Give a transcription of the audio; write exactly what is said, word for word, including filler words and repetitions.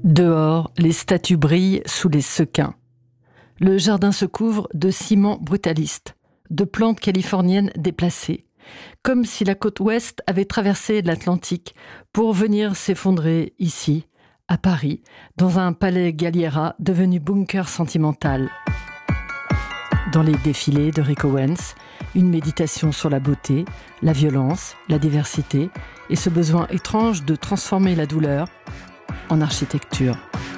Dehors, les statues brillent sous les sequins. Le jardin se couvre de ciment brutaliste, de plantes californiennes déplacées, comme si la côte ouest avait traversé l'Atlantique pour venir s'effondrer ici, à Paris, dans un palais Galliera devenu bunker sentimental. Dans les défilés de Rick Owens, une méditation sur la beauté, la violence, la diversité et ce besoin étrange de transformer la douleur en architecture.